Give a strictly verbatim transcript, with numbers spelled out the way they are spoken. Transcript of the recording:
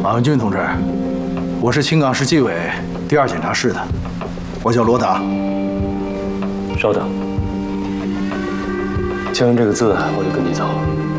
马文俊同志，我是青冈市纪委第二检察室的，我叫罗达。 稍等，签完这个字我就跟你走。